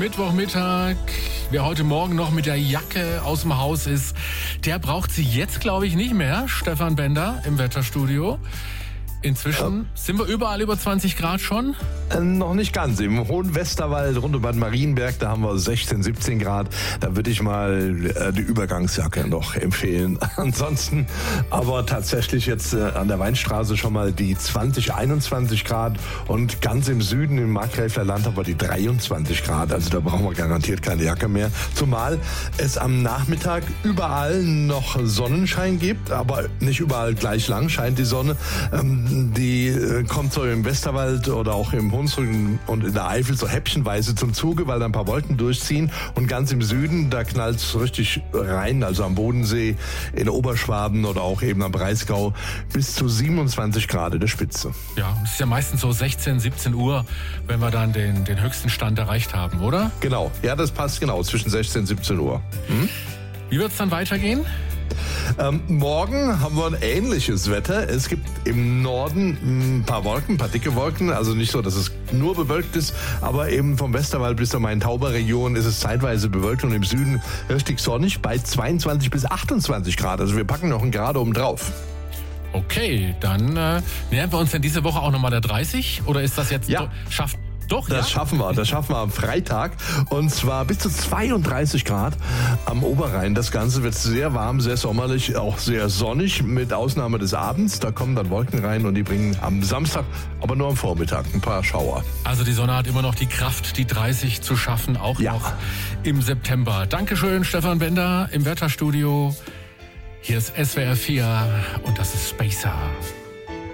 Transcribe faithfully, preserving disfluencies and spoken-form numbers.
Mittwochmittag. Wer heute Morgen noch mit der Jacke aus dem Haus ist, der braucht sie jetzt, glaube ich, nicht mehr. Stefan Bender im Wetterstudio. Inzwischen ja. sind wir überall über zwanzig Grad schon? Äh, noch nicht ganz. Im hohen Westerwald rund um Bad Marienberg, da haben wir sechzehn, siebzehn Grad. Da würde ich mal äh, die Übergangsjacke noch empfehlen. Ansonsten aber tatsächlich jetzt äh, an der Weinstraße schon mal die zwanzig, einundzwanzig Grad. Und ganz im Süden, im Markgräfler Land, haben wir die dreiundzwanzig Grad. Also da brauchen wir garantiert keine Jacke mehr. Zumal es am Nachmittag überall noch Sonnenschein gibt, aber nicht überall gleich lang scheint die Sonne. Ähm, Die äh, kommt so im Westerwald oder auch im Hunsrück und in der Eifel so häppchenweise zum Zuge, weil da ein paar Wolken durchziehen. Und ganz im Süden, da knallt es richtig rein, also am Bodensee, in Oberschwaben oder auch eben am Breisgau, bis zu siebenundzwanzig Grad in der Spitze. Ja, es ist ja meistens so sechzehn, siebzehn Uhr, wenn wir dann den, den höchsten Stand erreicht haben, oder? Genau, ja, das passt genau, zwischen sechzehn und siebzehn Uhr. Hm? Wie wird es dann weitergehen? Ähm, morgen haben wir ein ähnliches Wetter. Es gibt im Norden ein paar Wolken, ein paar dicke Wolken. Also nicht so, dass es nur bewölkt ist, aber eben vom Westerwald bis zur Main-Tauber-Region ist es zeitweise bewölkt und im Süden richtig sonnig bei zweiundzwanzig bis achtundzwanzig Grad. Also wir packen noch einen Grad oben drauf. Okay, dann äh, nähern wir uns denn diese Woche auch nochmal der dreißig? Oder ist das jetzt ja. do- schafft Doch, das ja? schaffen wir, das schaffen wir am Freitag und zwar bis zu zweiunddreißig Grad am Oberrhein. Das Ganze wird sehr warm, sehr sommerlich, auch sehr sonnig mit Ausnahme des Abends. Da kommen dann Wolken rein und die bringen am Samstag, aber nur am Vormittag, ein paar Schauer. Also die Sonne hat immer noch die Kraft, die dreißig zu schaffen, auch ja. noch im September. Dankeschön, Stefan Bender im Wetterstudio. Hier ist S W R vier und das ist Spacer.